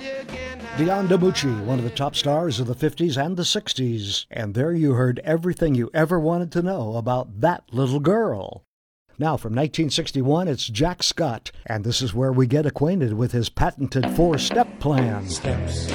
Dion DiMucci, one of the top stars of the 50s and the 60s. And there you heard everything you ever wanted to know about that little girl. Now, from 1961, it's Jack Scott, and this is where we get acquainted with his patented 4-step plan. Steps,